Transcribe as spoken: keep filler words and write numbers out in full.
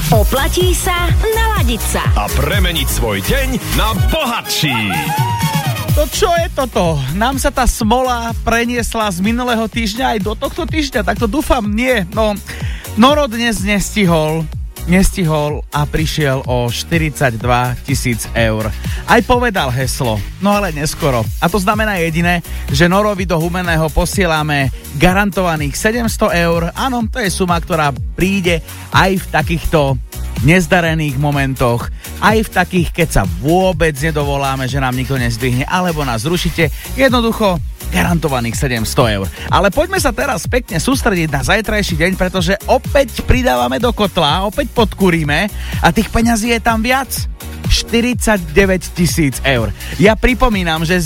Oplatí sa naladiť sa a premeniť svoj deň na bohatší. To čo je toto? Nám sa tá smola preniesla z minulého týždňa aj do tohto týždňa, tak to dúfam nie. No, Noro dnes nestihol, nestihol a prišiel o štyridsaťdva tisíc eur. Aj povedal heslo, no ale neskoro. A to znamená jediné, že Norovi do Humenného posielame garantovaných sedemsto eur. Áno, to je suma, ktorá príde aj v takýchto nezdarených momentoch, aj v takých, keď sa vôbec nedovoláme, že nám nikto nezdvihne, alebo nás rušíte, jednoducho garantovaných sedemsto eur. Ale poďme sa teraz pekne sústrediť na zajtrajší deň, pretože opäť pridávame do kotla, opäť podkuríme a tých peňazí je tam viac. štyridsaťdeväť tisíc eur. Ja pripomínam, že